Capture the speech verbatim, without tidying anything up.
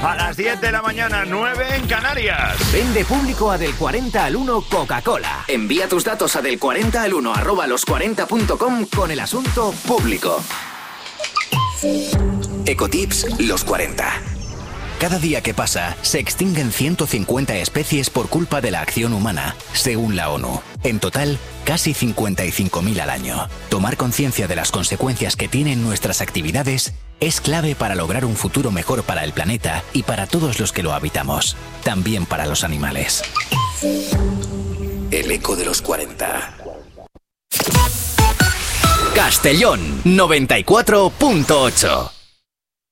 A las diez de la mañana, nueve en Canarias. Vende público a del cuarenta al uno Coca-Cola. Envía tus datos a del cuarenta al uno arroba los cuarenta punto com con el asunto público. Ecotips los cuarenta. Cada día que pasa, se extinguen ciento cincuenta especies por culpa de la acción humana, según la ONU. En total, casi cincuenta y cinco mil al año. Tomar conciencia de las consecuencias que tienen nuestras actividades es clave para lograr un futuro mejor para el planeta y para todos los que lo habitamos, también para los animales. El eco de los cuarenta. Castellón noventa y cuatro punto ocho.